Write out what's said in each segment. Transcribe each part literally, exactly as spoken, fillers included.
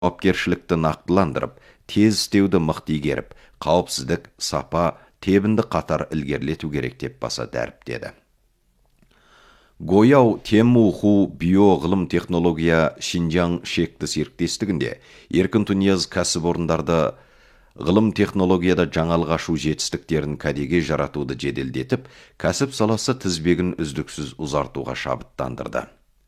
жауапкершілікті нақтыландырып, тез істеуді мықты игеріп, қауіпсіздік, сапа, тебінді қатар ілгерілету керек деп баса дәріптеді. Гояу Теммуху био-ғылым технология Шинжаң шекті серіктестігінде еркін Тунияз кәсіпорындарды ғылым технологияда жаңалық ашу жетістіктерін кәдеге жаратуды жеделдетіп, кәсіп саласы тізбегін үздіксіз ұзартуға шабыттандырды.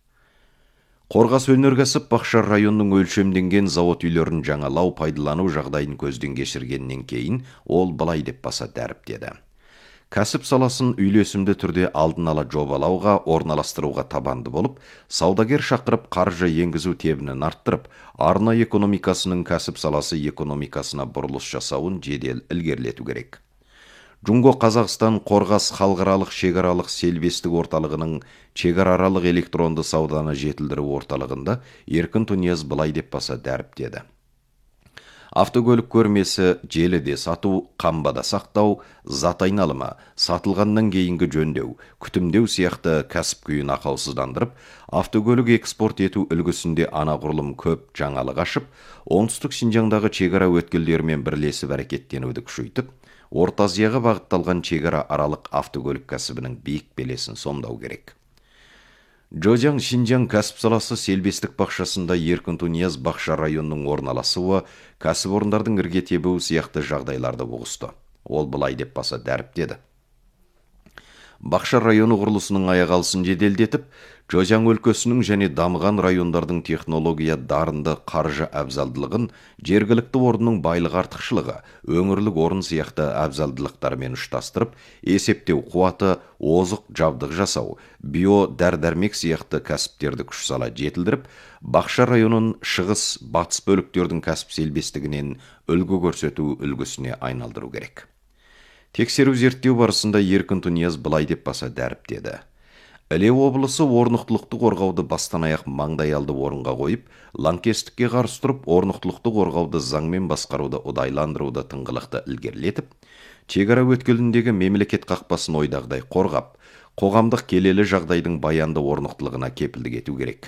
Қорғас өнеркәсіп Бақшар районының өлшемденген завод үйлерін жаңалау пайдалану жағдайын көзден кешіргеннен кейін ол былай деп баса дәріптеді. Кәсіп саласын үйлесімді түрде алдын ала жобалауға, орналастыруға табанды болып, саудагер шақырып қаржы енгізу тебінін арттырып, арна экономикасының кәсіп саласы экономикасына бұрылыс жасауын жедел ілгерілету керек. Джунго Қазақстан Қорғас халықаралық шекаралық селбестік орталығының шекарааралық электронды сауданы жетілдіру орталығында еркін Тунияз былай деп баса дәріптеді. Автокөлік көрмесі желіде сату, қамбада сақтау, зат айналымы, сатылғаннан кейінгі жөндеу, күтімдеу сияқты кәсіп күйін ақаусыздандырып, автокөлік экспорт ету үлгісінде анағұрлым көп жаңалық ашып, оңтүстік Шинжаңдағы шекара өткелдерімен бірлесіп әрекеттенуді күшейтіп, Орта Азияға бағытталған шекара аралық автокөлік кәсібінің биік белесін сомдау керек. Джозяң Шинжаң кәсіп саласы селбестік бақшасында еркін Тунияз Бақша районының орналасуы кәсіпорындардың ірге тебуі сияқты жағдайларды бұғысты. Ол былай деп баса дәріптеді. Бақша районы құрылысының аяғалысын жеделдетіп, Джозяң өлкесінің және дамыған райондардың технология дарынды қаржы әбзалдылығын, жергілікті орынның байлық артықшылығы, өңірлік орын сияқты әбзалдылықтармен ұштастырып, есептеу қуаты, озық жабдық жасау, био дәрдәрмек сияқты кәсіптерді күш сала жетілдіріп, Бақша районын шығыс, батыс бөліктердің кәсіп селбестігінен үлгі көрсету үлгісіне айналдыру керек. Тексеру зерттеу барысында еркін Тунияз былай деп баса дәріптеді. Іле облысы орнықтылықты қорғауды бастан аяқ маңдайалды орынға қойып, лаңкестікке қарсы тұрып, орнықтылықты қорғауды заңмен басқаруды ұдайландыруды тыңғылықты ілгерілетіп, шекара өткеліндегі мемлекет қақпасын ойдағыдай қорғап, қоғамдық келелі жағдайдың баянды орнықтылығына кепілдік ету керек.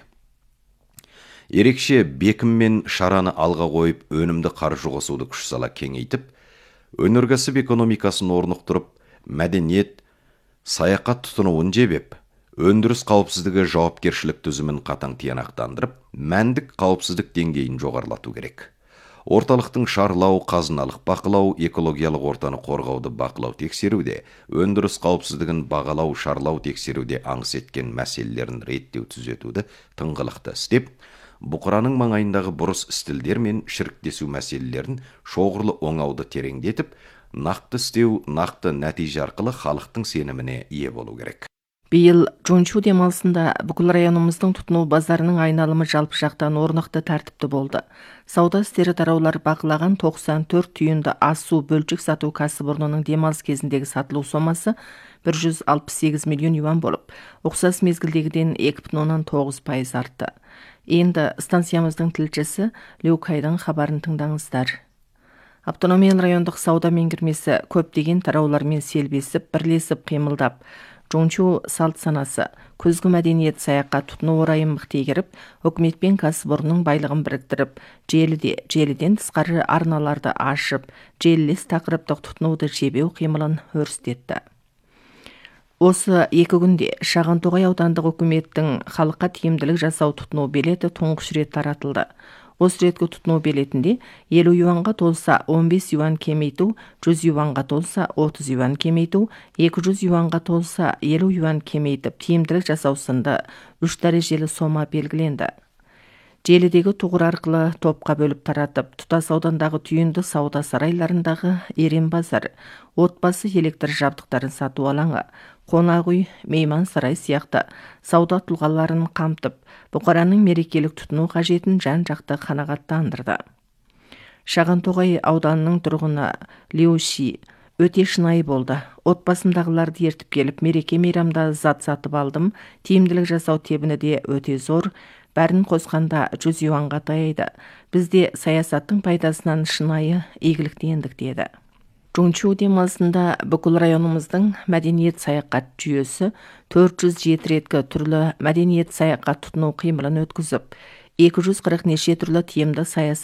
Ерекше бекім мен шараны алға қойып, өнімді қаржы қосуды күш сала кеңейтіп, өнеркәсіп экономикасын орнықтырып, мәдениет, саяхат тұтынуын жебеп, өндіріс қауіпсіздігі жауапкершілік түзімін қатаң тиянақтандырып, мәндік қауіпсіздік деңгейін жоғарылату керек. Орталықтың шарлау, қазыналық бақылау, экологиялық ортаны қорғауды бақылау тексеруде, өндіріс қауіпсіздігін бағалау, шарлау тексеруде аңыс еткен мәселелерін реттеу түзетуді тыңғылықты істеп, бұқыраның маңайындағы бұрыс істілдер мен шіріктесу мәселелерін шоғырлы оңауды тереңдетіп, нақты істеу, нақты нәтиже арқылы халықтың сеніміне ие болу керек. Биыл Джунчу демалысында бүкіл районымыздың тұтыну базарының айналымы жалпы жақтан орнықты тәртіпті болды. Сауда істері тараулар бақылаған тоқсан төрт түйінді ас су бөлшек сату кәсіпорнының демалыс кезіндегі сатылу сомасы бір жүз алпыс сегіз миллион юан болып, ұқсас мезгілдегіден екі бүтін оннан тоғыз пайыз артты. Енді станциямыздың тілшісі Леукайдың хабарын тыңдаңыздар. Автономиялы райондық сауда меңгермесі көптеген тараулармен селбесіп, бірлесіп қимылдап, Джунчу салт санасы, күзгі мәдениет саяхат тұтыну орайын мықты игеріп, үкіметпен кәсіпорынның байлығын біріктіріп, желіде, желіден тысқары арналарды ашып, желілес тақырыптық тұтынуды жебеу қимылын өрістетті. Осы екі күнде Шағантоғай аудандық үкіметтің халыққа тиімділік жасау тұтыну билеті тұңғыш рет таратылды. Осы реткі тұтыну билетінде елу юанға толса он бес юан кемейту, жүз юанға толса отыз юан кемейту, екі жүз юанға толса елу юан кемейтіп, тиімділік жасау сынды үш дәрежелі сома белгіленді. Желідегі тұғыр арқылы топқа бөліп таратып, тұтас аудандағы түйінді сауда сарайларындағы ерен базар, отбасы электр жабдықтарын сату алаңы, қонақ үй, мейман сарай сияқты сауда тұлғаларын қамтып, бұқараның мерекелік тұтыну қажетін жан-жақты қанағаттандырды. Шағантоғай ауданының тұрғыны Леуши өте шынайы болды. Отбасымдағыларды ертіп келіп, мереке мейрамда зат сатып алдым, тиімділік жасау тебіні де өте зор, бәрін қосқанда жүз юанға таяйды. Бізде саясаттың пайдасынан шынайы игіліктендік деді. Джунчу демалысында бүкіл районымыздың мәдениет саяхат жүйесі төрт жүз жеті реткі түрлі мәдениет саяхат тұтыну қимылын өткізіп, эки жүз кырк неше түрлі тиімді саясат